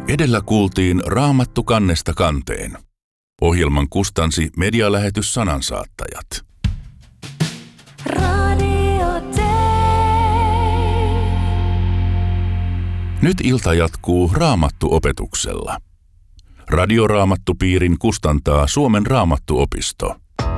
Edellä kuultiin Raamattu kannesta kanteen. Ohjelman kustansi medialähetys Sanansaattajat. Nyt ilta jatkuu Raamattu-opetuksella. Radioraamattupiirin kustantaa Suomen Raamattuopisto.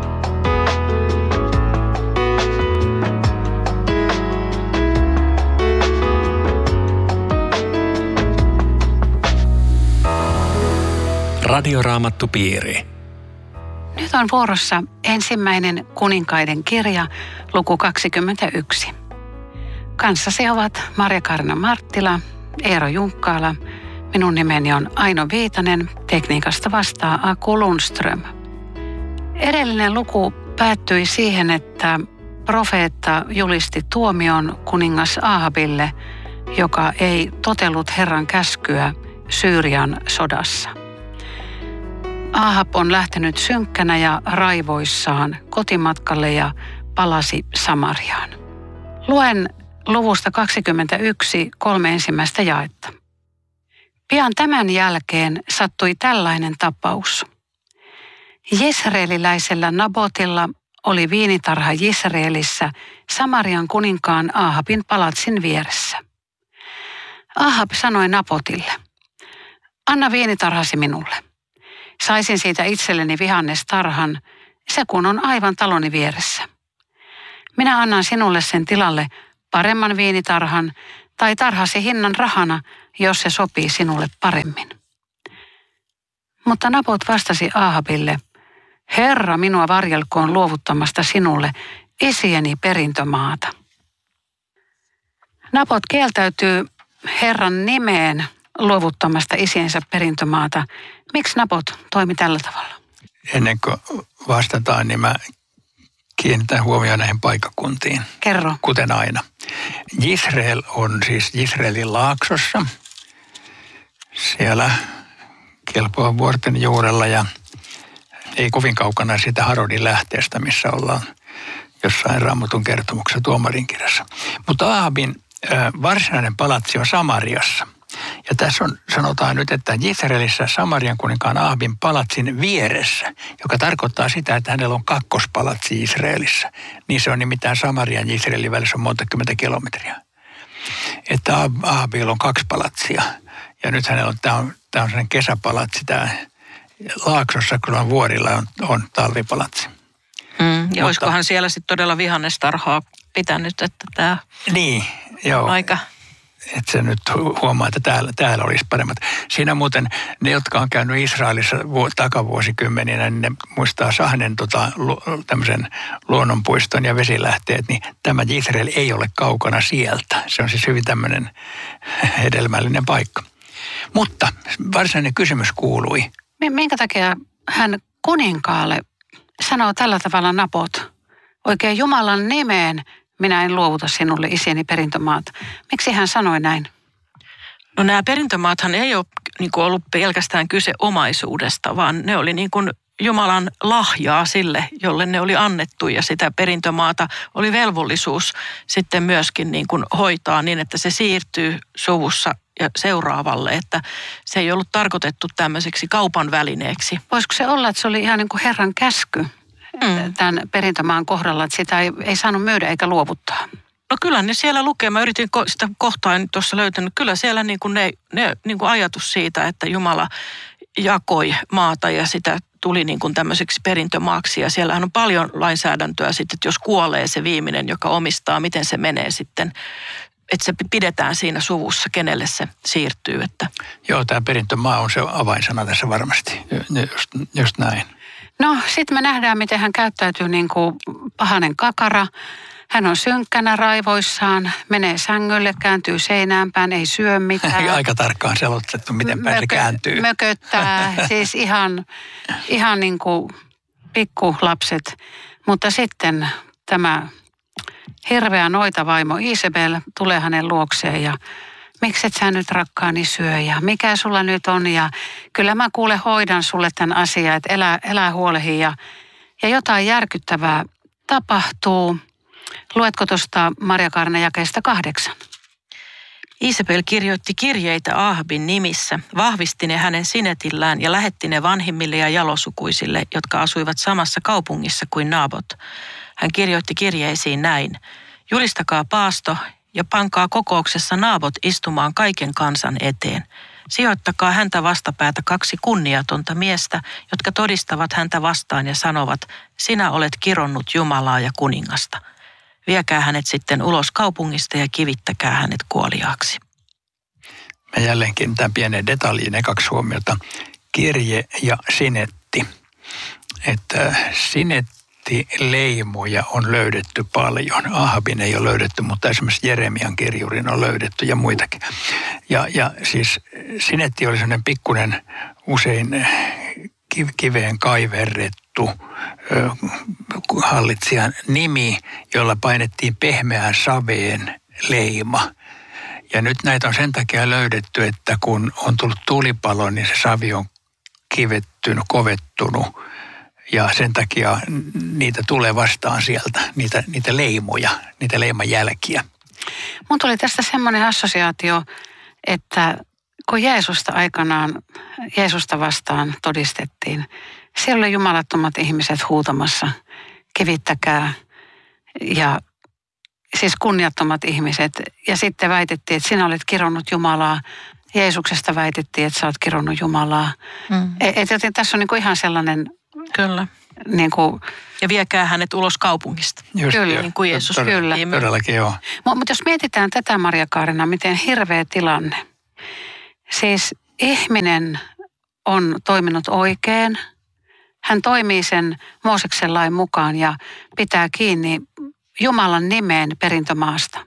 Radioraamattupiiri. Nyt on vuorossa ensimmäinen Kuninkaiden kirja, luku 21. Kanssasi ovat Marja-Kaarina Marttila, Eero Junkkaala. Minun nimeni on Aino Viitanen, tekniikasta vastaa Aku Lundström. Edellinen luku päättyi siihen, että profeetta julisti tuomion kuningas Ahabille, joka ei totellut Herran käskyä Syyrian sodassa. Ahab on lähtenyt synkkänä ja raivoissaan kotimatkalle ja palasi Samariaan. Luen luvusta 21 3 ensimmäistä jaetta. Pian tämän jälkeen sattui tällainen tapaus. Jesreeliläisellä Nabotilla oli viinitarha Jesreelissä Samarian kuninkaan Ahabin palatsin vieressä. Ahab sanoi Nabotille, anna viinitarhasi minulle. Saisin siitä itselleni vihannestarhan, se kun on aivan taloni vieressä. Minä annan sinulle sen tilalle paremman viinitarhan tai tarhasi hinnan rahana, jos se sopii sinulle paremmin. Mutta Nabot vastasi Ahabille, Herra minua varjelkoon luovuttamasta sinulle isieni perintömaata. Nabot kieltäytyy Herran nimeen luovuttamasta isiensä perintömaata. Miksi Nabot toimi tällä tavalla? Ennen kuin vastataan, niin mä kiinnitän huomioon näihin paikkakuntiin. Kerro. Kuten aina. Jisreel on siis Jisreelin laaksossa. Siellä Kelpoan vuorten juurella ja ei kovin kaukana siitä Harodin lähteestä, missä ollaan jossain Raamatun kertomuksessa Tuomarin kirjassa. Mutta Ahabin varsinainen palatsi on Samariassa. Ja tässä sanotaan nyt, että Jisreelissä Samarian kuninkaan Ahabin palatsin vieressä, joka tarkoittaa sitä, että hänellä on kakkospalatsi Israelissa. Niin se on nimittäin Samarian ja Israelin välissä on monta kymmentä kilometriä. Että Ahabilla on 2 palatsia. Ja nyt hänellä on, tämä on sellainen kesäpalatsi, tämä laaksossa, kun on vuorilla, on talvipalatsi. Ja olisikohan siellä sitten todella vihannestarhaa pitänyt, että tämä niin, joo. Aika... Että se nyt huomaa, että täällä olisi paremmat. Siinä muuten ne, jotka on käynyt Israelissa takavuosikymmeninä, niin ne muistaa Sahnen tämmöisen luonnonpuiston ja vesilähteet, niin tämä Israel ei ole kaukana sieltä. Se on siis hyvin tämmöinen hedelmällinen paikka. Mutta varsinainen kysymys kuului. Minkä takia hän kuninkaalle sanoo tällä tavalla Nabot? Oikein Jumalan nimeen minä en luovuta sinulle isieni perintömaata. Miksi hän sanoi näin? No nämä perintömaathan ei ole ollut pelkästään kyse omaisuudesta, vaan ne oli Jumalan lahjaa sille, jolle ne oli annettu. Ja sitä perintömaata oli velvollisuus sitten myöskin hoitaa niin, että se siirtyy suvussa ja seuraavalle. Että se ei ollut tarkoitettu tämmöiseksi kaupan välineeksi. Voisiko se olla, että se oli ihan niin kuin Herran käsky? Tämän perintömaan kohdalla, että sitä ei saanut myydä eikä luovuttaa. No kyllä ne siellä lukee. Mä yritin sitä kohtaa en tuossa löytänyt. Kyllä siellä ne ajatus siitä, että Jumala jakoi maata ja sitä tuli tämmöiseksi perintömaaksi. Ja siellähän on paljon lainsäädäntöä sitten, että jos kuolee se viimeinen, joka omistaa, miten se menee sitten. Että se pidetään siinä suvussa, kenelle se siirtyy. Että. Joo, tämä perintömaa on se avainsana tässä varmasti. Just näin. No, sitten me nähdään, miten hän käyttäytyy niin kuin pahainen kakara. Hän on synkkänä raivoissaan, menee sängylle, kääntyy seinään päin, ei syö mitään. Aika tarkkaan selotettu, miten päin se kääntyy. Mököttää, siis ihan niin kuin pikkulapset. Mutta sitten tämä hirveä noitavaimo Isabel tulee hänen luokseen ja miksi et sä nyt rakkaani syö ja mikä sulla nyt on ja kyllä mä kuule hoidan sulle tämän asian, että elää huolehi ja jotain järkyttävää tapahtuu. Luetko tuosta Marja-Kaarina jakeesta 8? Isabel kirjoitti kirjeitä Aahabin nimissä, vahvisti ne hänen sinetillään ja lähetti ne vanhimmille ja jalosukuisille, jotka asuivat samassa kaupungissa kuin Naabot. Hän kirjoitti kirjeisiin näin: julistakaa paasto ja pankaa kokouksessa Naabot istumaan kaiken kansan eteen. Sijoittakaa häntä vastapäätä 2 kunniatonta miestä, jotka todistavat häntä vastaan ja sanovat: sinä olet kironnut Jumalaa ja kuningasta. Viekää hänet sitten ulos kaupungista ja kivittäkää hänet kuoliaaksi. Mä jälleen kiinnitän pienen detaljiin ekaksi huomiota. Kirje ja sinetti. Että sinettileimoja on löydetty paljon. Aahabin ei ole löydetty, mutta esimerkiksi Jeremian kirjurin on löydetty ja muitakin. Ja siis sinetti oli sellainen pikkuinen, usein kiveen kaiverrettu hallitsijan nimi, jolla painettiin pehmeään saveen leima. Ja nyt näitä on sen takia löydetty, että kun on tullut tulipalo, niin se savi on kivettynyt, kovettunut. Ja sen takia niitä tulee vastaan sieltä, niitä leimoja, niitä leimanjälkiä. Mun tuli tästä semmoinen assosiaatio, että kun Jeesusta vastaan todistettiin, siellä oli jumalattomat ihmiset huutamassa, kivittäkää, ja siis kunniattomat ihmiset. Ja sitten väitettiin, että sinä olet kironnut Jumalaa. Jeesuksesta väitettiin, että sä olet kironnut Jumalaa. Joten tässä on niin kuin ihan sellainen... Kyllä. Niin kuin, ja viekää hänet ulos kaupungista. Just, kyllä, niin kuin Jeesus. Kyllä. Todellakin joo. Mutta jos mietitään tätä, Maria-Kaarina, miten hirveä tilanne. Siis ihminen on toiminut oikein. Hän toimii sen Mooseksen lain mukaan ja pitää kiinni Jumalan nimeen perintömaasta.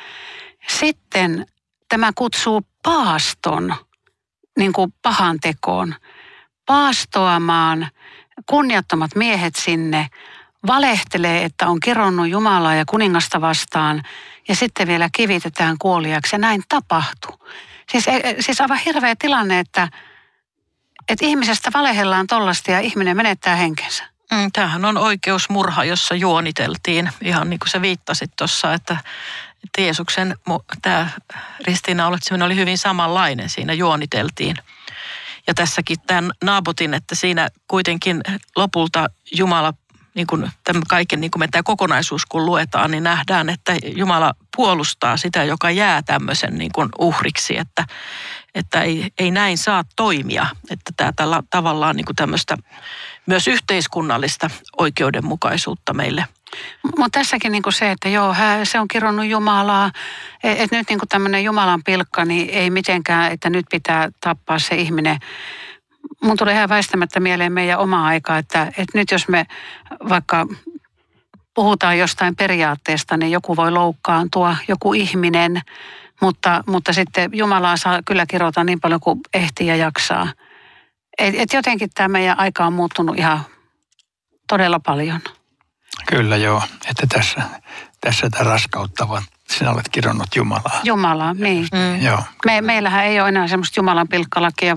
Sitten tämä kutsuu paaston niin kuin pahan tekoon, paastoamaan kunniattomat miehet sinne, valehtelee, että on kironnut Jumalaa ja vastaan ja sitten vielä kivitetään kuoliaksi ja näin tapahtuu. Siis aivan hirveä tilanne, että ihmisestä valehellaan tollaista ja ihminen menettää henkensä. Tämähän on oikeusmurha, jossa juoniteltiin, ihan niin kuin sä viittasit tuossa, että Jeesuksen tämä ristiinnaulitseminen oli hyvin samanlainen, siinä juoniteltiin. Ja tässäkin tämän Naabotin, että siinä kuitenkin lopulta Jumala, niin kuin tämän kaiken, niin kuin me tämä kokonaisuus kun luetaan, niin nähdään, että Jumala puolustaa sitä, joka jää tämmöisen niin kuin uhriksi, että ei näin saa toimia. Että tämä tavallaan niin kuin tämmöistä myös yhteiskunnallista oikeudenmukaisuutta meille. Mutta tässäkin niin kuin se, että joo, se on kironnut Jumalaa, että nyt niin kuin tämmöinen Jumalan pilkka, niin ei mitenkään, että nyt pitää tappaa se ihminen. Mun tulee ihan väistämättä mieleen meidän oma aika, että nyt jos me vaikka puhutaan jostain periaatteesta, niin joku voi loukkaantua, joku ihminen, mutta sitten Jumalaa saa kyllä kirota niin paljon kuin ehtii ja jaksaa. Et jotenkin tämä meidän aika on muuttunut ihan todella paljon. Kyllä joo, että tässä tämä raskauttava, sinä olet kironnut Jumalaa. Jumalaa, niin. Joo. Meillähän ei ole enää semmoista Jumalan pilkkalakia,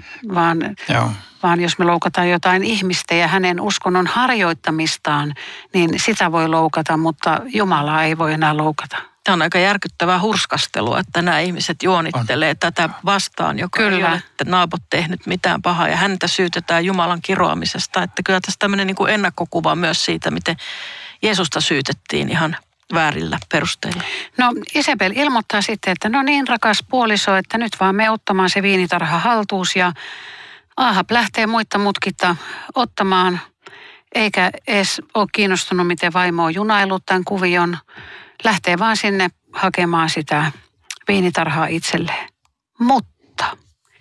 vaan jos me loukataan jotain ihmistä ja hänen uskonnon harjoittamistaan, niin sitä voi loukata, mutta Jumalaa ei voi enää loukata. Tämä on aika järkyttävää hurskastelua, että nämä ihmiset juonittelee tätä vastaan, joka ei ole Naabot tehnyt mitään pahaa ja häntä syytetään Jumalan kiroamisesta. Että kyllä tässä tämmöinen niin kuin ennakkokuva myös siitä, miten Jeesusta syytettiin ihan väärillä perusteilla. No Isabel ilmoittaa sitten, että no niin rakas puoliso, että nyt vaan me ottamaan se viinitarha haltuus ja Aahab lähtee muitta mutkitta ottamaan, eikä edes ole kiinnostunut, miten vaimo on junaillut tämän kuvion. Lähtee vaan sinne hakemaan sitä viinitarhaa itselleen. Mutta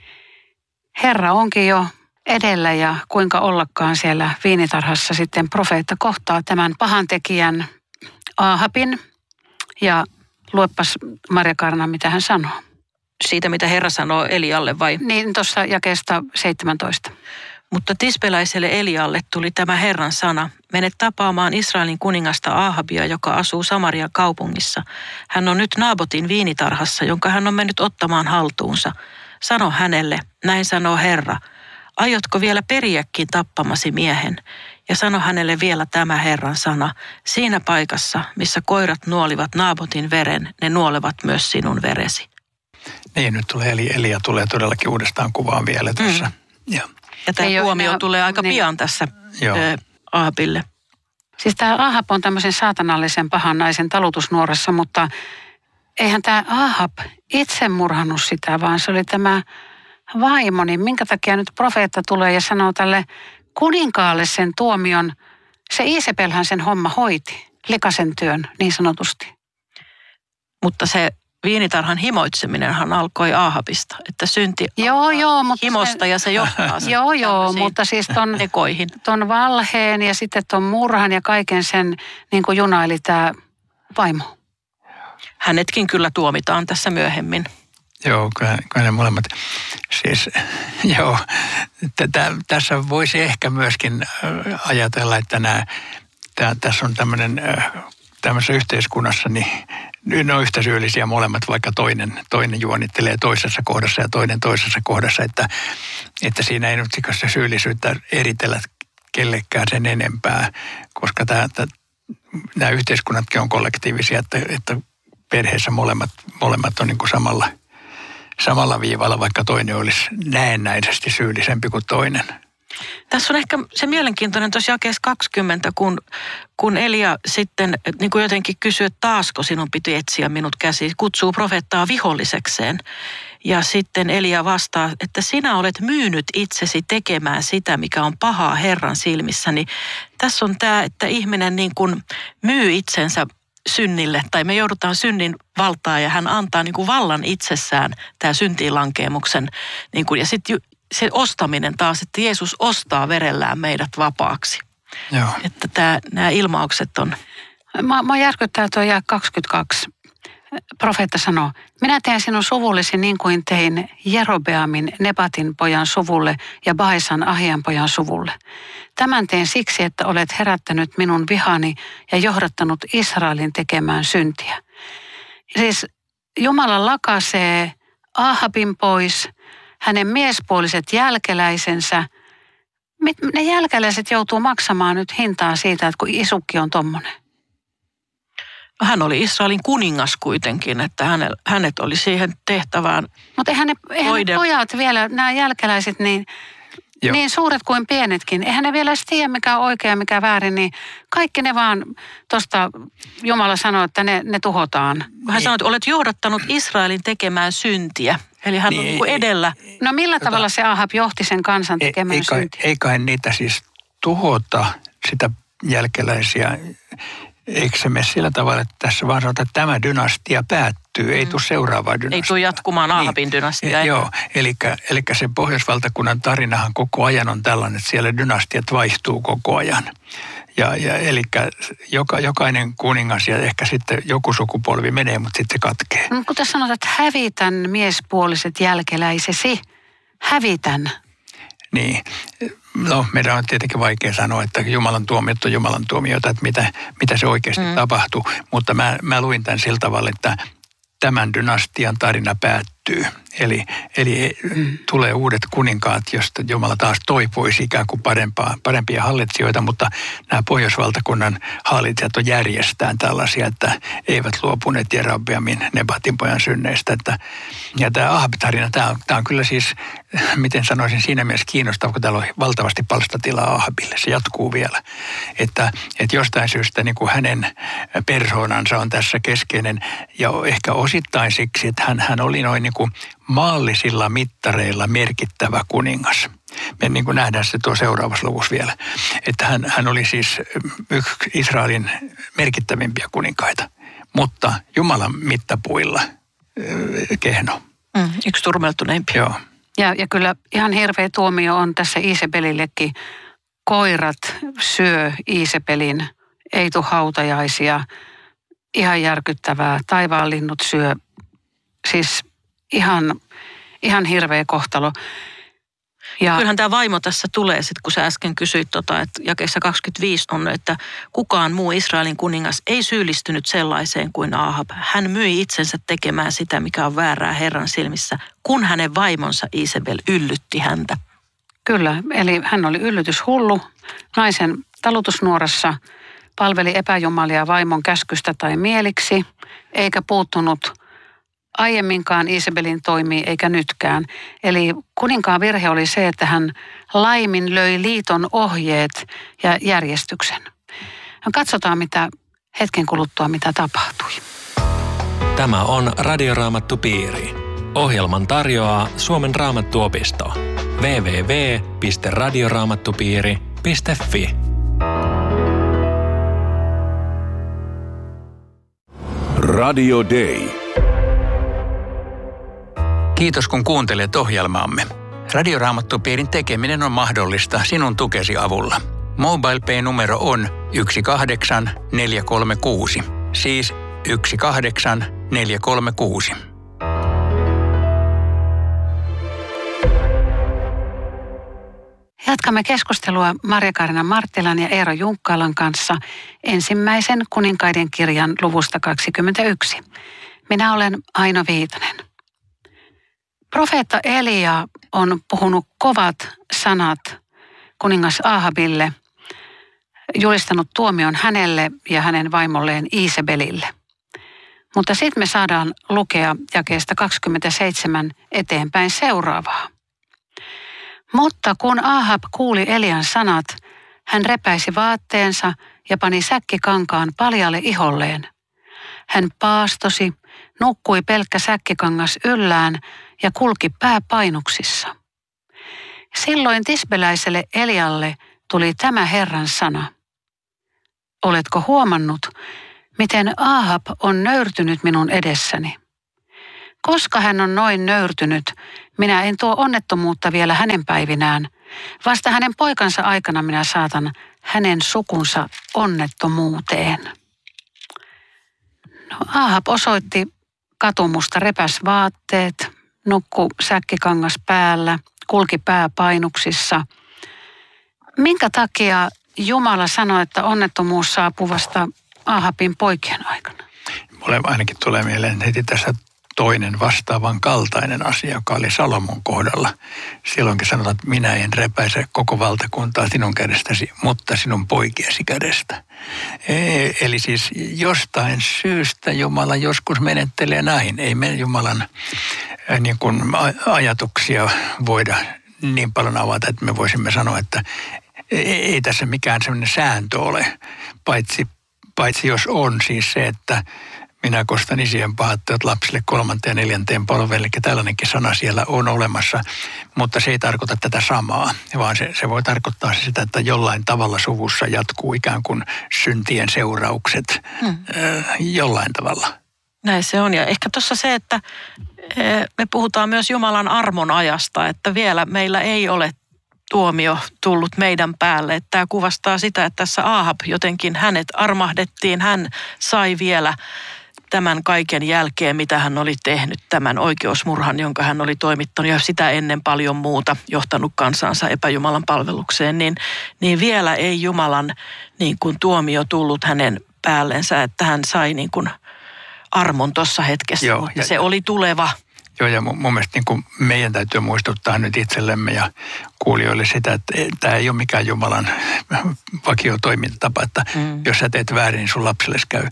Herra onkin jo edellä ja kuinka ollakaan siellä viinitarhassa sitten profeetta kohtaa tämän pahantekijän Aahabin. Ja luepas Maria-Kaarina, mitä hän sanoo. Siitä, mitä Herra sanoo Elialle vai? Niin, tuossa jakeesta 17. Mutta tispeläiselle Elialle tuli tämä Herran sana. Mene tapaamaan Israelin kuningasta Aahabia, joka asuu Samarian kaupungissa. Hän on nyt Naabotin viinitarhassa, jonka hän on mennyt ottamaan haltuunsa. Sano hänelle, näin sanoo Herra. Aiotko vielä periäkin tappamasi miehen? Ja sano hänelle vielä tämä Herran sana. Siinä paikassa, missä koirat nuolivat Naabotin veren, ne nuolevat myös sinun veresi. Niin, nyt tulee Elia tulee todellakin uudestaan kuvaan vielä tässä. Ja tämä tuomio tulee aika pian tässä Ahabille. Siis tämä Ahab on tämmöisen saatanallisen pahan naisen talutusnuorassa, mutta eihän tämä Ahab itse murhannut sitä, vaan se oli tämä vaimo. Niin minkä takia nyt profeetta tulee ja sanoo tälle kuninkaalle sen tuomion? Se Iisebelhän sen homma hoiti, likaisen työn niin sanotusti. Mutta se viinitarhan himoitseminenhan alkoi Ahabista, että synti mutta himosta ja se johtaa mutta siis tekoihin. Ton valheen ja sitten ton murhan ja kaiken sen niin kuin junaili tämä vaimo. Hänetkin kyllä tuomitaan tässä myöhemmin. Joo, kyllä ne molemmat. Siis, tässä voisi ehkä myöskin ajatella, että tässä on tämmöisessä yhteiskunnassa, niin ne on yhtä syyllisiä molemmat, vaikka toinen juonittelee toisessa kohdassa ja toinen toisessa kohdassa, että siinä ei nyt se syyllisyyttä eritellä kellekään sen enempää, koska nämä yhteiskunnatkin on kollektiivisia, että perheessä molemmat on niin kuin samalla viivalla, vaikka toinen olisi näennäisesti syyllisempi kuin toinen. Tässä on ehkä se mielenkiintoinen tuossa jakeessa 20, kun Elia sitten niin kuin jotenkin kysyy, että taasko sinun piti etsiä minut käsi, kutsuu profeettaa vihollisekseen. Ja sitten Elia vastaa, että sinä olet myynyt itsesi tekemään sitä, mikä on pahaa Herran silmissä. Niin tässä on tämä, että ihminen niin kuin myy itsensä synnille, tai me joudutaan synnin valtaan ja hän antaa niin kuin vallan itsessään tämä syntiinlankeemuksen. Niin kuin, ja sitten se ostaminen taas, että Jeesus ostaa verellään meidät vapaaksi. Joo. Että nämä ilmaukset on. Mä järkyttää tuo jae 22. Profeetta sanoo, minä teen sinun suvullesi niin kuin tein Jerobeamin Nebatin pojan suvulle ja Baesan Ahian pojan suvulle. Tämän teen siksi, että olet herättänyt minun vihani ja johdattanut Israelin tekemään syntiä. Siis Jumala lakaisee Ahabin pois, hänen miespuoliset jälkeläisensä. Ne jälkeläiset joutuu maksamaan nyt hintaa siitä, että kun isukki on tommonen. Hän oli Israelin kuningas kuitenkin, että hänet oli siihen tehtävään. Mutta eihän ne pojat vielä, nämä jälkeläiset, niin suuret kuin pienetkin. Eihän ne vielä tiedä, mikä on oikea ja mikä väärin, niin kaikki ne vaan tuosta Jumala sanoi, että ne tuhotaan. Hän sanoi, että olet johdattanut Israelin tekemään syntiä. Eli hän on niin edellä. No millä tavalla se Ahab johti sen kansan tekemään syntiä? Ei kai niitä siis tuhota sitä jälkeläisiä. Eikö se mene sillä tavalla, että tässä vaan sanotaan, että tämä dynastia päättyy, ei tule seuraavaa dynastiaa. Ei tule jatkumaan Ahabin dynastia. Joo, eli se Pohjoisvaltakunnan tarinahan koko ajan on tällainen, että siellä dynastiat vaihtuu koko ajan. Eli jokainen kuningas ja ehkä sitten joku sukupolvi menee, mutta sitten se katkee. No, kun tässä sanotaan, että hävitän miespuoliset jälkeläisesi, hävitän. Niin, no meidän on tietenkin vaikea sanoa, että Jumalan tuomiot on Jumalan tuomioita, että mitä se oikeasti tapahtuu. Mutta mä luin tämän sillä tavalla, että tämän dynastian tarina päättyy. Eli tulee uudet kuninkaat, josta Jumala taas toipuisi ikään kuin parempia hallitsijoita, mutta nämä Pohjoisvaltakunnan hallitsijat on järjestään tällaisia, että eivät luopuneet Jerobeamin Nebatin pojan synneistä. Ja tämä Ahab-tarina, tämä on kyllä siis, miten sanoisin, siinä mielessä kiinnostava, kun täällä on valtavasti palstatilaa Ahabille. Se jatkuu vielä. Että jostain syystä niin kuin hänen persoonansa on tässä keskeinen ja ehkä osittain siksi, että hän oli noin niin kuin maallisilla mittareilla merkittävä kuningas. Me niin kuin nähdään se tuo seuraavassa luvussa vielä. Että hän oli siis yksi Israelin merkittävimpiä kuninkaita, mutta Jumalan mittapuilla kehno. Yksi turmeltuneimpia. Joo. Ja kyllä ihan hirveä tuomio on tässä Iisebelillekin. Koirat syö Iisebelin, ei tule hautajaisia. Ihan järkyttävää. Taivaanlinnut syö. Siis ihan hirveä kohtalo. Ja kyllähän tämä vaimo tässä tulee, sit kun sä äsken kysyit, että jakeessa 25 on, että kukaan muu Israelin kuningas ei syyllistynyt sellaiseen kuin Ahab. Hän myi itsensä tekemään sitä, mikä on väärää Herran silmissä, kun hänen vaimonsa Iisebel yllytti häntä. Kyllä, eli hän oli yllytyshullu, naisen talutusnuorassa, palveli epäjumalia vaimon käskystä tai mieliksi, eikä puuttunut aiemminkaan Isabelin toimii eikä nytkään. Eli kuninkaan virhe oli se, että hän laiminlöi liiton ohjeet ja järjestyksen. Katsotaan hetken kuluttua, mitä tapahtui. Tämä on Radioraamattupiiri. Ohjelman tarjoaa Suomen Raamattuopisto. www.radioraamattupiiri.fi. Radio Day. Kiitos kun kuuntelet ohjelmaamme. Radioraamattupiirin tekeminen on mahdollista sinun tukesi avulla. MobilePay-numero on 18436. Siis 18436. Jatkamme keskustelua Marja-Kaarina Marttilan ja Eero Junkkalan kanssa ensimmäisen kuninkaiden kirjan luvusta 21. Minä olen Aino Viitanen. Profeetta Elia on puhunut kovat sanat kuningas Ahabille, julistanut tuomion hänelle ja hänen vaimolleen Isabelille. Mutta sitten me saadaan lukea jakeesta 27 eteenpäin seuraavaa. Mutta kun Ahab kuuli Elian sanat, hän repäisi vaatteensa ja pani säkkikankaan paljalle iholleen. Hän paastosi, nukkui pelkkä säkkikangas yllään ja kulki pääpainuksissa. Silloin tisbeläiselle Elialle tuli tämä Herran sana. Oletko huomannut, miten Ahab on nöyrtynyt minun edessäni? Koska hän on noin nöyrtynyt, minä en tuo onnettomuutta vielä hänen päivinään. Vasta hänen poikansa aikana minä saatan hänen sukunsa onnettomuuteen. No, Ahab osoitti katumusta, repäs vaatteet, nukkui säkkikangas päällä, kulki pääpainuksissa. Minkä takia Jumala sanoi, että onnettomuus saapuu vasta Ahabin poikien aikana? Mulle ainakin tulee mieleen heti tässä toinen vastaavan kaltainen asia, joka oli Salomon kohdalla. Silloinkin sanotaan, että minä en repäise koko valtakuntaa sinun kädestäsi, mutta sinun poikiesi kädestä. Eli siis jostain syystä Jumala joskus menettelee näin. Ei me Jumalan niin kuin ajatuksia voida niin paljon avata, että me voisimme sanoa, että ei tässä mikään sellainen sääntö ole, paitsi jos on siis se, että minä kostan isien pahattelut lapsille 3. ja 4. polvelle, eli tällainenkin sana siellä on olemassa, mutta se ei tarkoita tätä samaa, vaan se voi tarkoittaa sitä, että jollain tavalla suvussa jatkuu ikään kuin syntien seuraukset jollain tavalla. Näin se on, ja ehkä tuossa se, että me puhutaan myös Jumalan armon ajasta, että vielä meillä ei ole tuomio tullut meidän päälle. Että tämä kuvastaa sitä, että tässä Ahab jotenkin hänet armahdettiin, hän sai vielä tämän kaiken jälkeen, mitä hän oli tehnyt, tämän oikeusmurhan, jonka hän oli toimittanut ja sitä ennen paljon muuta johtanut kansansa epäjumalan palvelukseen, niin vielä ei Jumalan niin kuin tuomio tullut hänen päällensä, että hän sai niin kuin armon tuossa hetkessä. Joo, ja se oli tuleva. Joo, ja mun mielestä niin kuin meidän täytyy muistuttaa nyt itsellemme ja kuulijoille sitä, että tämä ei ole mikään Jumalan vakiotoimintatapa, että jos sä teet väärin, niin sun lapsellesi käy.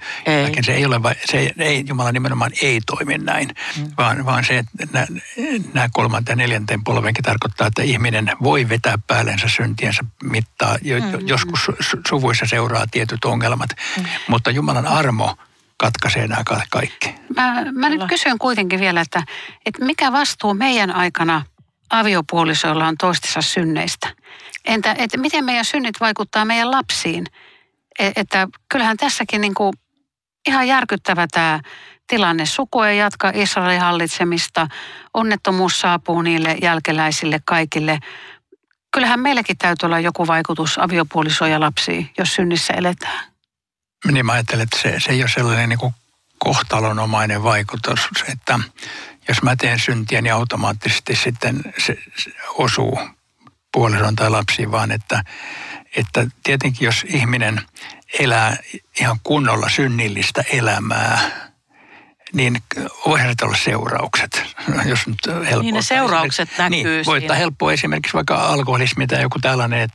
Jumala nimenomaan ei toimi näin, vaan se, että nämä 3. ja 4. polvenkin tarkoittaa, että ihminen voi vetää päällensä syntiensä mittaa. Joskus suvuissa seuraa tietyt ongelmat, mutta Jumalan armo katkaisee nämä kaikki. Mä nyt kysyn kuitenkin vielä, että mikä vastuu meidän aikana aviopuolisoilla on toistensa synneistä? Entä että miten meidän synnit vaikuttaa meidän lapsiin? Että kyllähän tässäkin niin kuin ihan järkyttävä tämä tilanne. Suku ei jatka Israelin hallitsemista, onnettomuus saapuu niille jälkeläisille kaikille. Kyllähän meilläkin täytyy olla joku vaikutus aviopuolisoon ja lapsiin, jos synnissä eletään. Niin mä ajattelen, että se ei ole sellainen niin kuin kohtalonomainen vaikutus, että jos mä teen syntiä, niin automaattisesti sitten se osuu puolison tai lapsiin, vaan että tietenkin jos ihminen elää ihan kunnolla synnillistä elämää, niin voihan se olla seuraukset. Jos nyt helppoa. Niin ne seuraukset näkyy niin, voi olla helppoa esimerkiksi vaikka alkoholismi tai joku tällainen, että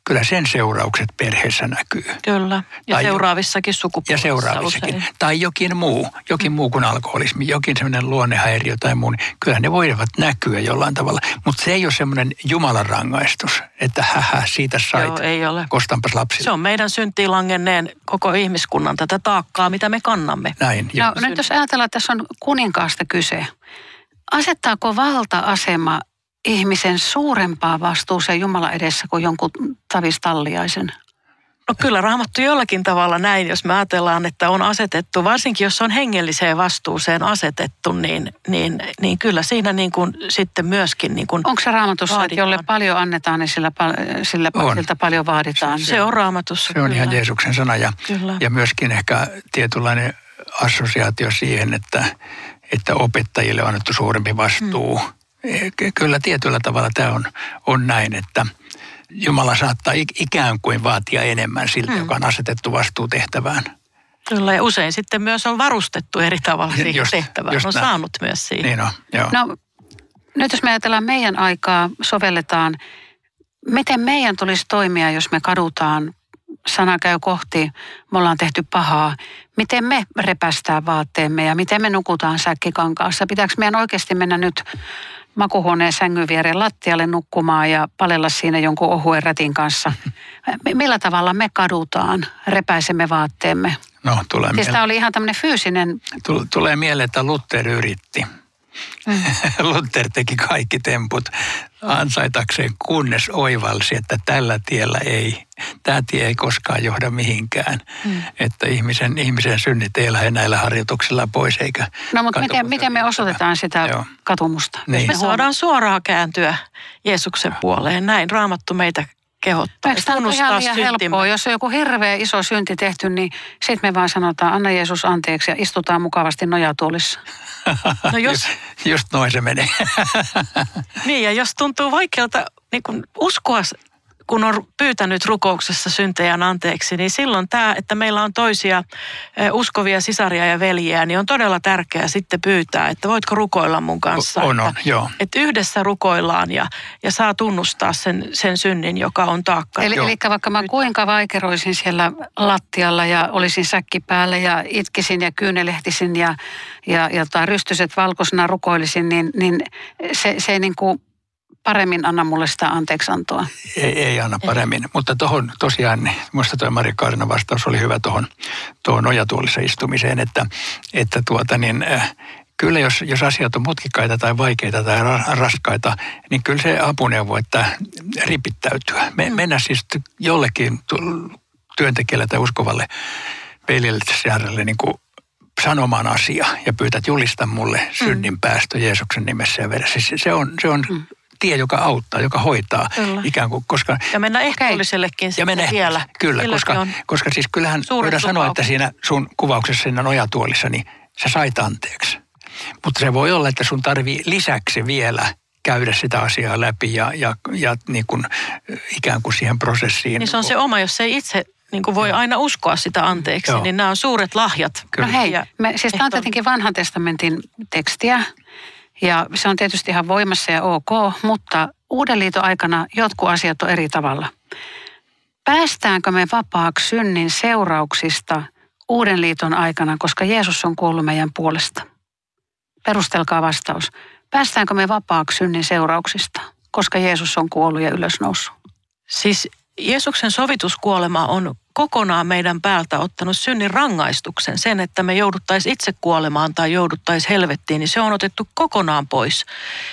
kyllä sen seuraukset perheessä näkyy. Kyllä, ja Tai seuraavissakin sukupolvissa. Ja seuraavissakin. Tai jokin muu kuin alkoholismi, jokin semmoinen luonnehäiriö tai muu. Niin kyllä ne voivat näkyä jollain tavalla. Mutta se ei ole semmoinen Jumalan rangaistus, että siitä sait. Joo, ei ole. Kostanpas lapsille. Se on meidän syntiin langenneen koko ihmiskunnan tätä taakkaa, mitä me kannamme. Näin. No nyt jos ajatellaan, että tässä on kuninkaasta kyse. Asettaako valta-asema ihmisen suurempaa vastuuseen Jumalan edessä kuin jonkun tavistalliaisen? No kyllä Raamattu jollakin tavalla näin, jos me ajatellaan, että on asetettu, varsinkin jos on hengelliseen vastuuseen asetettu, niin kyllä siinä niin kuin sitten myöskin niin kuin onko se Raamatussa, vaaditaan. että jolle paljon annetaan, niin siltä paljon vaaditaan? Se on Raamatussa. Se on kyllä. ihan Jeesuksen sana Kyllä. ja myöskin ehkä tietynlainen assosiaatio siihen, että opettajille on annettu suurempi vastuu. Kyllä tietyllä tavalla tämä on näin, että Jumala saattaa ikään kuin vaatia enemmän siltä, joka on asetettu vastuutehtävään. Kyllä, ja usein sitten myös on varustettu eri tavalla siihen tehtävään. On saanut myös siihen. Niin on, joo. No, nyt jos me ajatellaan meidän aikaa, sovelletaan, miten meidän tulisi toimia, jos me kadutaan, sana käy kohti, me ollaan tehty pahaa. Miten me repästään vaatteemme ja miten me nukutaan säkkikankaassa? Pitääkö meidän oikeasti mennä nyt makuuhuoneen sängyn viereen lattialle nukkumaan ja palella siinä jonkun ohuen rätin kanssa? Millä tavalla me kadutaan, repäisemme vaatteemme? No, Siis tämä oli ihan tämmöinen fyysinen. Tulee mieleen, että Luther yritti. Luther teki kaikki temput ansaitakseen, kunnes oivalsi, että tällä tiellä tämä tie ei koskaan johda mihinkään. Että ihmisen synnit ei lähde näillä harjoituksilla pois eikä. No mutta miten me osoitetaan sitä katumusta? Niin. Me saadaan suoraan kääntyä Jeesuksen puoleen. Näin Raamattu meitä kehottaa. Eikö tämä ole ihan helppoa? Jos on joku hirveä iso synti tehty, niin sitten me vaan sanotaan, anna Jeesus anteeksi ja istutaan mukavasti nojatuolissa. No just noin se menee. Niin, ja jos tuntuu vaikealta niin kun uskoa, kun on pyytänyt rukouksessa syntejään anteeksi, niin silloin tämä, että meillä on toisia uskovia sisaria ja veljiä, niin on todella tärkeää sitten pyytää, että voitko rukoilla mun kanssa. Joo. Että yhdessä rukoillaan ja saa tunnustaa sen synnin, joka on taakka. Eli vaikka mä kuinka vaikeroisin siellä lattialla ja olisin säkki päällä ja itkisin ja kyynelehtisin ja rystyset valkoisena rukoilisin, niin se ei niin kuin paremmin anna mulle sitä anteeksiantoa. Ei anna paremmin, mutta tuohon tosiaan, minusta tuo Mari Kaarinan vastaus oli hyvä tuohon nojatuolissa istumiseen, että kyllä jos asiat on mutkikkaita tai vaikeita tai raskaita, niin kyllä se apuneuvo, että ripittäytyä. Mennä siis jollekin työntekijälle tai uskovalle veljelle niin kuin sanomaan asia ja pyytät julista mulle synnin päästö Jeesuksen nimessä ja veressä. Se on tie, joka auttaa, joka hoitaa. Kyllä. Ikään kuin, koska... Ja mennä ehtoollisellekin sitten vielä. Kyllä, koska siis kyllähän voidaan sanoa, että siinä sun kuvauksessa siinä nojatuolissa, niin sä sait anteeksi. Mutta se voi olla, että sun tarvii lisäksi vielä käydä sitä asiaa läpi ja niin kuin, ikään kuin siihen prosessiin. Niin se on se oma, jos ei itse niin kuin voi aina uskoa sitä anteeksi, niin nämä on suuret lahjat. Kyllä. No hei, siis tämä on tietenkin vanhan testamentin tekstiä. Ja se on tietysti ihan voimassa ja ok, mutta Uuden liiton aikana jotkut asiat on eri tavalla. Päästäänkö me vapaaksi synnin seurauksista Uuden liiton aikana, koska Jeesus on kuollut meidän puolesta? Perustelkaa vastaus. Päästäänkö me vapaaksi synnin seurauksista, koska Jeesus on kuollut ja ylösnoussut? Siis Jeesuksen sovituskuolema on kokonaan meidän päältä ottanut synnin rangaistuksen. Sen, että me jouduttaisiin itse kuolemaan tai jouduttaisiin helvettiin, niin se on otettu kokonaan pois.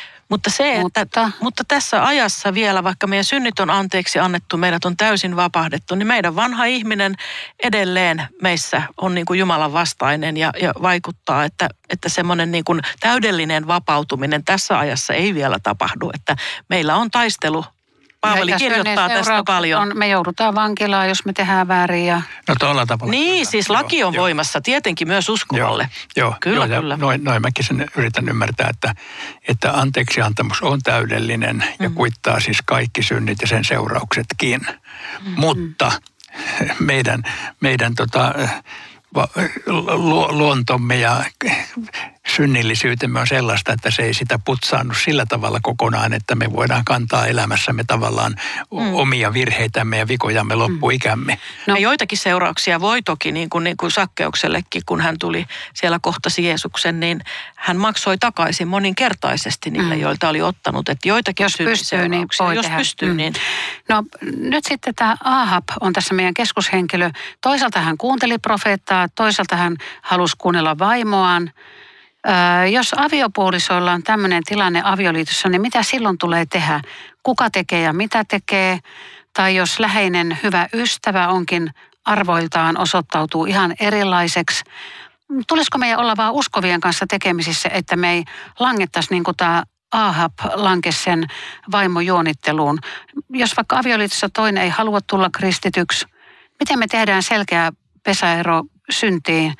Mutta tässä ajassa vielä, vaikka meidän synnit on anteeksi annettu, meidät on täysin vapahdettu, niin meidän vanha ihminen edelleen meissä on niin kuin Jumalan vastainen ja vaikuttaa, että semmoinen niin kuin täydellinen vapautuminen tässä ajassa ei vielä tapahdu, että meillä on taistelu. Paavali kirjoittaa tästä paljon. Me joudutaan vankilaan, jos me tehdään väärin. No tuolla tavalla. Niin, kyllä. Siis laki on voimassa tietenkin myös uskovalle. Joo, kyllä. Noin mäkin sen yritän ymmärtää, että anteeksiantamus on täydellinen ja kuittaa siis kaikki synnit ja sen seurauksetkin. Mutta meidän luontomme ja synnillisyytemme on sellaista, että se ei sitä putsaannut sillä tavalla kokonaan, että me voidaan kantaa elämässämme tavallaan omia virheitämme ja vikojamme loppuikämme. No joitakin seurauksia voi toki, niin kuin Sakkeuksellekin, kun hän tuli siellä kohtasi Jeesuksen, niin hän maksoi takaisin moninkertaisesti niille, joilta oli ottanut. Että joitakin jos pystyy, niin voi jos tehdä. pystyy, niin... No nyt sitten tämä Ahab on tässä meidän keskushenkilö. Toisaalta hän kuunteli profeettaa, toisaalta hän halusi kuunnella vaimoaan. Jos aviopuolisoilla on tämmöinen tilanne avioliitossa, niin mitä silloin tulee tehdä? Kuka tekee ja mitä tekee? Tai jos läheinen hyvä ystävä onkin arvoiltaan osoittautuu ihan erilaiseksi. Tulisiko meidän olla vaan uskovien kanssa tekemisissä, että me ei langettaisi niin kuin tämä Ahab lankesi sen vaimojuonitteluun. Jos vaikka avioliitossa toinen ei halua tulla kristityksi, miten me tehdään selkeä pesäero syntiin?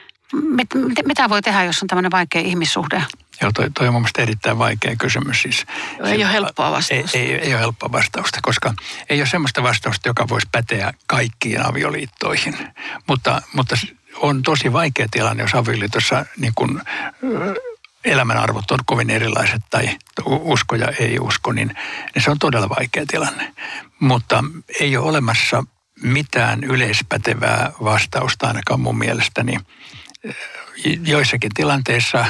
Mitä voi tehdä, jos on tämmöinen vaikea ihmissuhde? Joo, toi on mun mielestä erittäin vaikea kysymys. Siis, ei ole helppoa vastausta. Ei ole helppoa vastausta, koska ei ole semmoista vastausta, joka voisi päteä kaikkiin avioliittoihin. Mutta on tosi vaikea tilanne, jos avioliitossa niin kun, elämän arvot on kovin erilaiset tai usko ja ei usko, niin se on todella vaikea tilanne. Mutta ei ole olemassa mitään yleispätevää vastausta ainakaan mun mielestäni. Joissakin tilanteissa,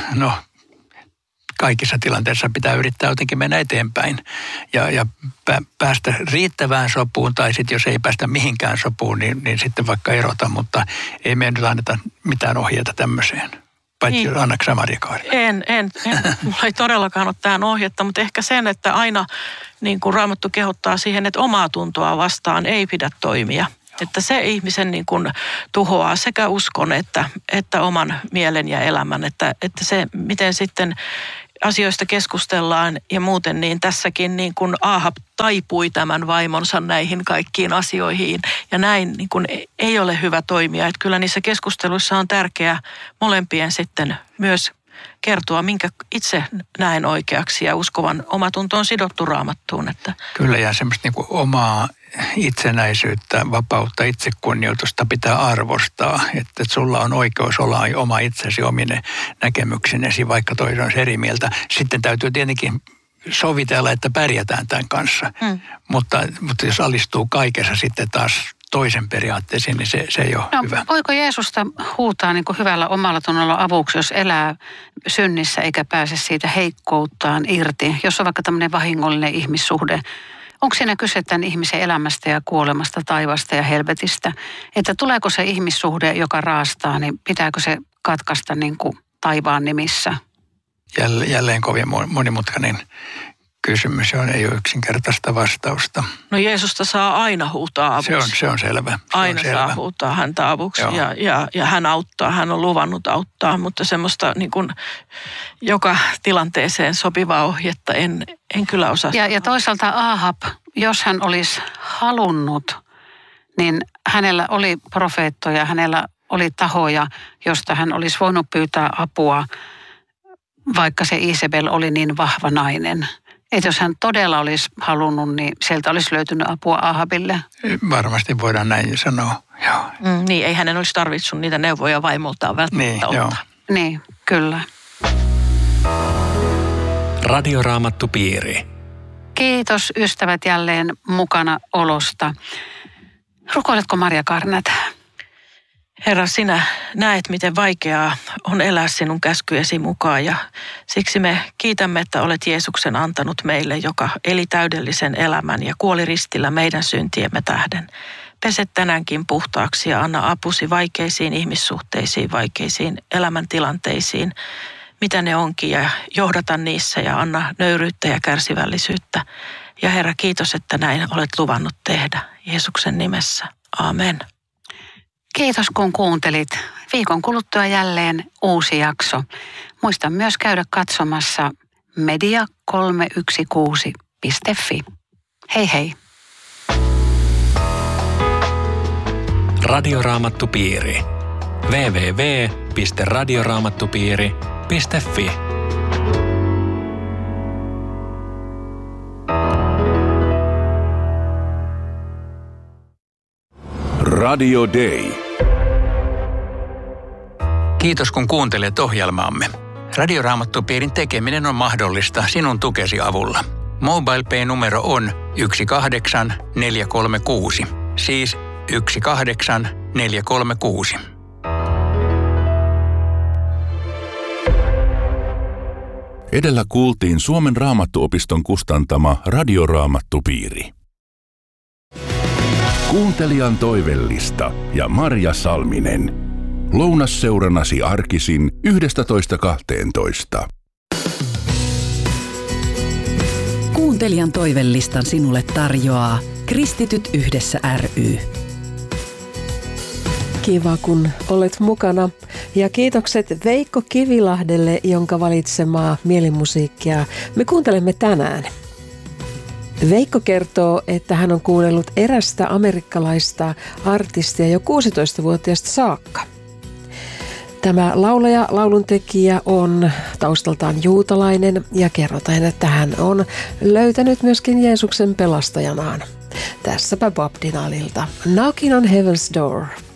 kaikissa tilanteissa pitää yrittää jotenkin mennä eteenpäin ja päästä riittävään sopuun, tai sitten jos ei päästä mihinkään sopuun, niin sitten vaikka erota, mutta ei me nyt anneta mitään ohjeita tämmöiseen. Paitsi annaks sä, Maria-Kaarina? En. Mulla ei todellakaan ole tähän ohjetta, mutta ehkä sen, että aina niin kuin Raamattu kehottaa siihen, että omaa tuntoa vastaan ei pidä toimia. Että se ihmisen niin kuin tuhoaa sekä uskon että oman mielen ja elämän. Että se, miten sitten asioista keskustellaan ja muuten, niin tässäkin niin kuin Ahab taipui tämän vaimonsa näihin kaikkiin asioihin. Ja näin niin kuin ei ole hyvä toimia. Että kyllä niissä keskusteluissa on tärkeää molempien sitten myös kertoa, minkä itse näen oikeaksi, ja uskovan omatunto on sidottu Raamattuun. Että... Kyllä, ja semmoista niin kuin omaa itsenäisyyttä, vapautta, itsekunnioitusta pitää arvostaa. Että sulla on oikeus olla oma itsesi, omine näkemyksinesi, vaikka toinen on eri mieltä. Sitten täytyy tietenkin sovitella, että pärjätään tämän kanssa. Mutta jos alistuu kaikessa sitten taas toisen periaatteisiin, niin se ei ole hyvä. Voiko Jeesusta huutaa niin kuin hyvällä omalla tunnolla avuksi, jos elää synnissä eikä pääse siitä heikkouttaan irti? Jos on vaikka tämmöinen vahingollinen ihmissuhde, onko siinä kyse tämän ihmisen elämästä ja kuolemasta, taivasta ja helvetistä? Että tuleeko se ihmissuhde, joka raastaa, niin pitääkö se katkaista niin kuin taivaan nimissä? Jälleen kovin monimutkainen kysymys, ei ole yksinkertaista vastausta. No Jeesusta saa aina huutaa avuksi. Se on selvä. Aina saa huutaa häntä avuksi ja hän auttaa, hän on luvannut auttaa, mutta semmoista niin kuin joka tilanteeseen sopivaa ohjetta en kyllä osaa. Ja toisaalta Ahab, jos hän olisi halunnut, niin hänellä oli profeettoja, hänellä oli tahoja, josta hän olisi voinut pyytää apua, vaikka se Isabel oli niin vahva nainen. Että jos hän todella olisi halunnut, niin sieltä olisi löytynyt apua Ahabille. Varmasti voidaan näin sanoa, joo. Niin, ei hänen olisi tarvitse niitä neuvoja vaimoltaan välttämättä ottaa. Niin, kyllä. Radioraamattupiiri. Kiitos ystävät jälleen mukana olosta. Rukoiletko Maria-Kaarina tähän? Herra, sinä näet, miten vaikeaa on elää sinun käskyesi mukaan, ja siksi me kiitämme, että olet Jeesuksen antanut meille, joka eli täydellisen elämän ja kuoli ristillä meidän syntiemme tähden. Pese tänäänkin puhtaaksi ja anna apusi vaikeisiin ihmissuhteisiin, vaikeisiin elämäntilanteisiin, mitä ne onkin, ja johdata niissä ja anna nöyryyttä ja kärsivällisyyttä. Ja Herra, kiitos, että näin olet luvannut tehdä Jeesuksen nimessä. Amen. Kiitos kun kuuntelit. Viikon kuluttua jälleen uusi jakso. Muista myös käydä katsomassa media316.fi. Hei hei! Radioraamattupiiri. www.radioraamattupiiri.fi Radio Day. Kiitos kun kuuntelet ohjelmaamme. Radioraamattupiirin tekeminen on mahdollista sinun tukesi avulla. MobilePay-numero on 18436, siis 18436. Edellä kuultiin Suomen Raamattuopiston kustantama Radioraamattupiiri. Kuuntelijan toivellista ja Marja Salminen. Lounasseuranasi arkisin 11.12. Kuuntelijan toivellistan sinulle tarjoaa Kristityt yhdessä ry. Kiva, kun olet mukana. Ja kiitokset Veikko Kivilahdelle, jonka valitsemaa mielimusiikkia me kuuntelemme tänään. Veikko kertoo, että hän on kuunnellut erästä amerikkalaista artistia jo 16-vuotiaasta saakka. Tämä laulaja, lauluntekijä on taustaltaan juutalainen ja kerrotaan, että hän on löytänyt myöskin Jeesuksen pelastajanaan. Tässäpä Bob Dylanilta Knocking on Heaven's Door.